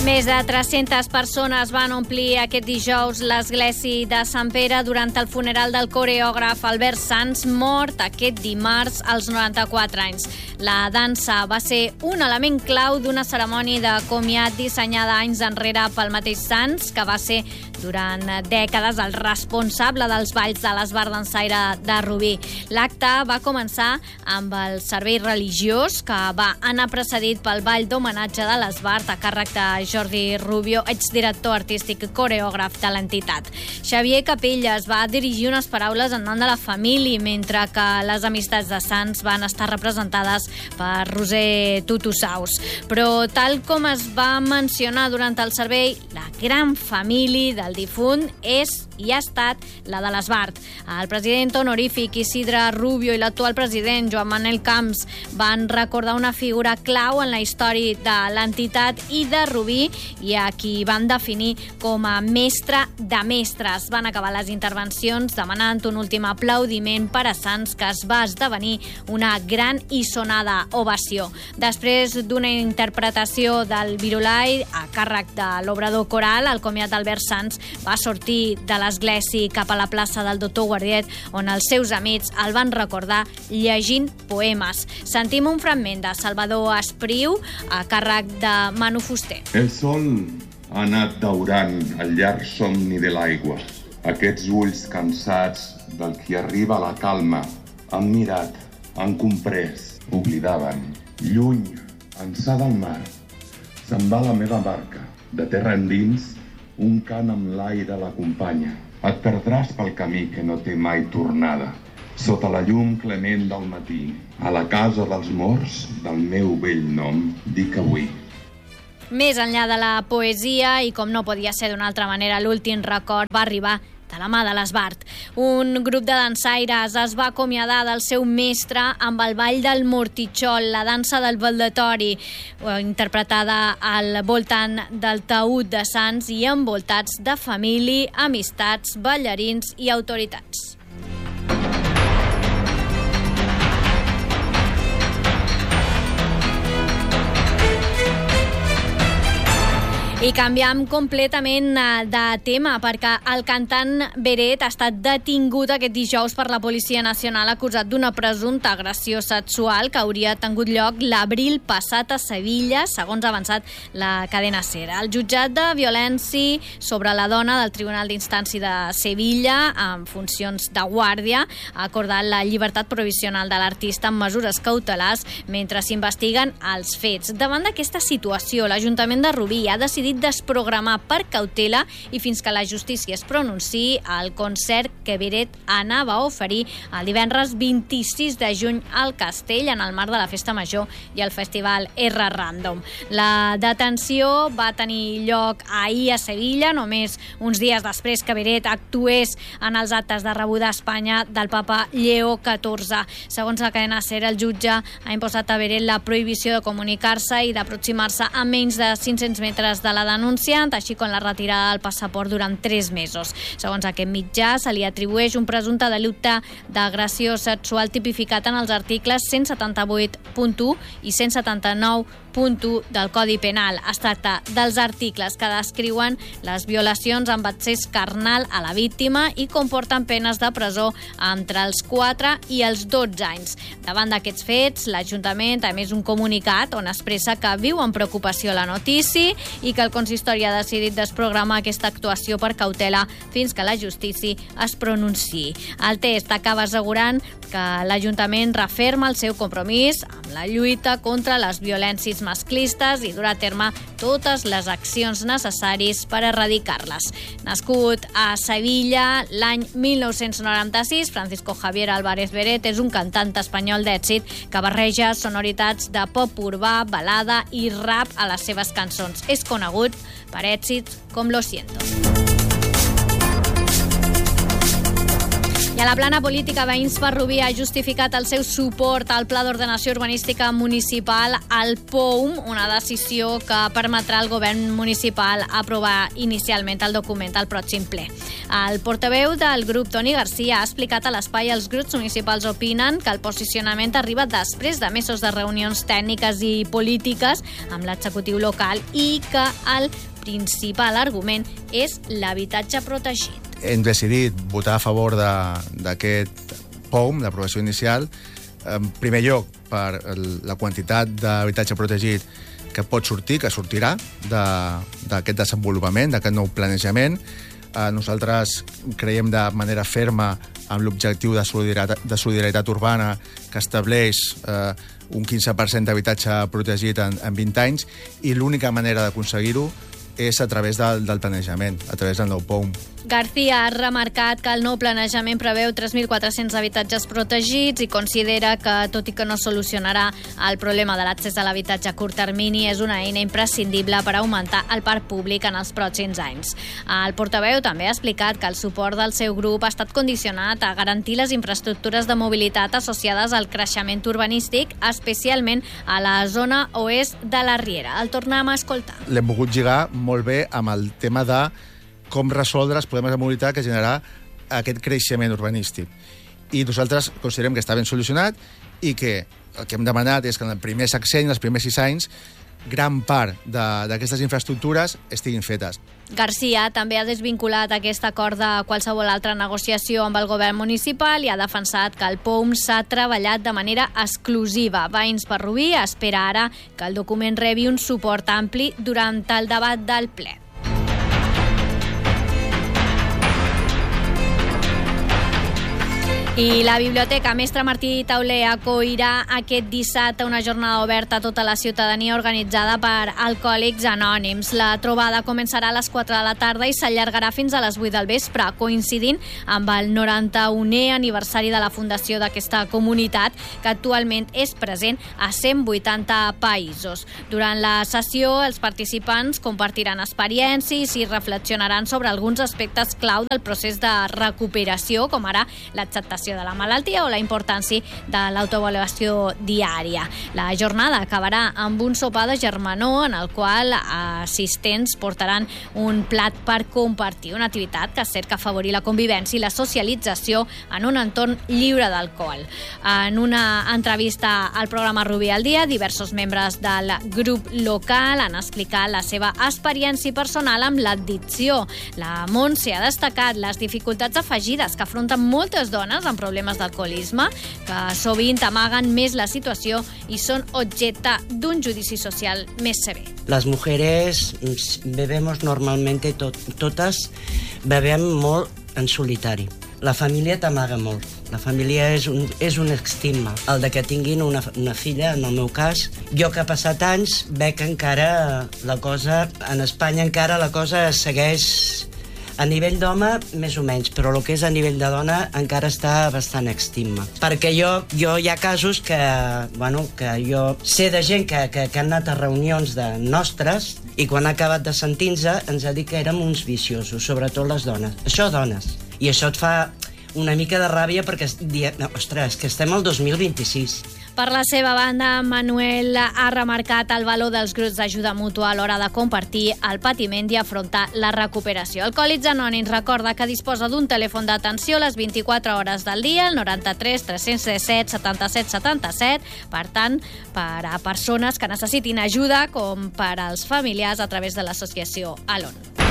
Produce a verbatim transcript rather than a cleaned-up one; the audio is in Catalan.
Més de tres-centes persones van omplir aquest dijous l'església de Sant Pere durant el funeral del coreògraf Albert Sans, mort aquest dimarts als noranta-quatre anys. La dansa va ser un element clau d'una cerimònia de comiat dissenyada anys enrere pel mateix Sans, que va ser durant dècades el responsable dels balls de l'Esbart Dansaire de Rubí. L'acte va començar amb el servei religiós, que va anar precedit pel ball d'homenatge de l'Esbart a càrrec de Jordi Rubio, exdirector artístic i coreògraf de l'entitat. Xavier Capelles va dirigir unes paraules en nom de la família, mentre que les amistats de Sans van estar representades per Roser Tutusaus. Però, tal com es va mencionar durant el servei, la gran família del difunt és i ha estat la de l'Esbart. El president honorífic Isidre Rubio i l'actual president Joan Manel Camps van recordar una figura clau en la història de l'entitat i de Rubí, i a qui van definir com a mestre de mestres. Van acabar les intervencions demanant un últim aplaudiment per a Sans, que es va esdevenir una gran i sonada ovació. Després d'una interpretació del Virolai a càrrec de l'obrador coral, el comiat d'Albert Sans va sortir de l'església cap a la plaça del Doctor Guardiet, on els seus amics el van recordar llegint poemes. Sentim un fragment de Salvador Espriu a càrrec de Manu Fuster. El sol ha anat daurant el llarg somni de l'aigua. Aquests ulls cansats del qui arriba a la calma han mirat, han comprès, oblidaven. Lluny, ençà del mar, se'n va la meva barca. De terra endins, un cant amb l'aire l'acompanya. Et perdràs pel camí que no té mai tornada. Sota la llum clement del matí, a la casa dels morts del meu vell nom, dic avui. Més enllà de la poesia, i com no podia ser d'una altra manera, l'últim record va arribar de la mà de l'Esbart. Un grup de dansaires es va acomiadar del seu mestre amb el ball del Mortitxol, la dansa del baldatori, interpretada al voltant del taüt de Sans i envoltats de família, amistats, ballarins i autoritats. I canviem completament de tema, perquè el cantant Beret ha estat detingut aquest dijous per la Policia Nacional acusat d'una presumpta agressió sexual que hauria tingut lloc l'abril passat a Sevilla, segons ha avançat la cadena SER. El jutjat de violència sobre la dona del Tribunal d'Instància de Sevilla, amb funcions de guàrdia, ha acordat la llibertat provisional de l'artista amb mesures cautelars mentre s'investiguen els fets. Davant d'aquesta situació, l'Ajuntament de Rubí ha decidit desprogramar per cautela i fins que la justícia es pronunciï el concert que Beret anava a oferir el divendres vint-i-sis de juny al Castell en el marc de la Festa Major i el Festival R Random. La detenció va tenir lloc ahir a Sevilla, només uns dies després que Beret actués en els actes de rebuda a Espanya del papa Lleó catorze. Segons la cadena SER, el jutge ha imposat a Beret la prohibició de comunicar-se i d'aproximar-se a menys de cinc-cents metres de la denunciant, així com la retirada del passaport durant tres mesos. Segons aquest mitjà, se li atribueix un presumpte delicte d'agressió sexual tipificat en els articles cent setanta-vuit punt u i cent setanta-nou punt u del Codi Penal. Es tracta dels articles que descriuen les violacions amb accés carnal a la víctima i comporten penes de presó entre els quatre i els dotze anys. Davant d'aquests fets, l'Ajuntament ha emès un comunicat on expressa que viu amb preocupació la notícia i que el consistori ha decidit desprogramar aquesta actuació per cautela fins que la justícia es pronunciï. El text acaba assegurant que l'Ajuntament referma el seu compromís amb la lluita contra les violències masclistes i durà a terme totes les accions necessàries per erradicar-les. Nascut a Sevilla l'any mil nou-cents noranta-sis, Francisco Javier Álvarez Beret és un cantant espanyol d'èxit que barreja sonoritats de pop urbà, balada i rap a les seves cançons. És conegut per èxits com Lo Siento. I a la plana política, Veïns per Rubí ha justificat el seu suport al Pla d'Ordenació Urbanística Municipal, al P O U M, una decisió que permetrà al govern municipal aprovar inicialment el document al pròxim ple. El portaveu del grup, Toni Garcia, ha explicat a l'espai els grups municipals opinen que el posicionament arriba després de mesos de reunions tècniques i polítiques amb l'executiu local i que el principal argument és l'habitatge protegit. Hem decidit votar a favor d'aquest P O U M, l'aprovació inicial, en primer lloc per la quantitat d'habitatge protegit que pot sortir, que sortirà d'aquest desenvolupament, d'aquest nou planejament. Nosaltres creiem de manera ferma amb l'objectiu de solidaritat, de solidaritat urbana que estableix eh, un quinze per cent d'habitatge protegit en, en vint anys, i l'única manera d'aconseguir-ho és a través del, del planejament, a través del nou P O U M. García ha remarcat que el nou planejament preveu tres mil quatre-cents habitatges protegits i considera que, tot i que no solucionarà el problema de l'accés a l'habitatge a curt termini, és una eina imprescindible per augmentar el parc públic en els pròxims anys. El portaveu també ha explicat que el suport del seu grup ha estat condicionat a garantir les infraestructures de mobilitat associades al creixement urbanístic, especialment a la zona oest de la Riera. El tornem a escoltar. L'hem volgut lligar molt bé amb el tema de com resoldre els problemes de mobilitat que generarà aquest creixement urbanístic. I nosaltres considerem que està ben solucionat i que el que hem demanat és que en el primer sexenni, els primers sis anys, gran part d'aquestes infraestructures estiguin fetes. García també ha desvinculat aquest acord de qualsevol altra negociació amb el govern municipal i ha defensat que el P O U M s'ha treballat de manera exclusiva. Veïns per Rubí espera ara que el document rebi un suport ampli durant el debat del ple. I la Biblioteca Mestre Martí Tauler acollirà aquest dissabte una jornada oberta a tota la ciutadania organitzada per Alcohòlics Anònims. La trobada començarà a les quatre de la tarda i s'allargarà fins a les vuit del vespre, coincidint amb el noranta-unè aniversari de la fundació d'aquesta comunitat, que actualment és present a cent vuitanta països. Durant la sessió, els participants compartiran experiències i reflexionaran sobre alguns aspectes clau del procés de recuperació, com ara l'acceptació de la malaltia o la importància de l'autoavaluació diària. La jornada acabarà amb un sopar de germanor en el qual assistents portaran un plat per compartir, una activitat que cerca afavorir la convivència i la socialització en un entorn lliure d'alcohol. En una entrevista al programa Rubí al dia, diversos membres del grup local han explicat la seva experiència personal amb l'addicció. La Montse ha destacat les dificultats afegides que afronten moltes dones amb problemes d'alcoholisme, que sovint amaguen més la situació i són objecte d'un judici social més sever. Las mujeres bebemos normalmente, to totes bebem molt en solitari. La família t'amaga molt. La família és un, és un estigma. El de que tinguin una, una filla, en el meu cas, jo que he passat anys, veig que encara la cosa, en Espanya encara la cosa segueix. A nivell d'home, més o menys, però el que és a nivell de dona encara està bastant estigma. Perquè jo, jo hi ha casos que, bueno, que jo sé de gent que, que, que han anat a reunions de nostres i quan ha acabat de sentir-nos ens ha dit que érem uns viciosos, sobretot les dones. Això, dones. I això et fa una mica de ràbia perquè, no, ostres, que estem al dos mil vint-i-sis. Per la seva banda, Manuel ha remarcat el valor dels grups d'ajuda mútua a l'hora de compartir el patiment i afrontar la recuperació. Alcohòlics Anònims recorda que disposa d'un telèfon d'atenció a les vint-i-quatre hores del dia, el noranta-tres tres-cents disset setanta-set setanta-set, per tant, per a persones que necessitin ajuda com per als familiars a través de l'associació Alon.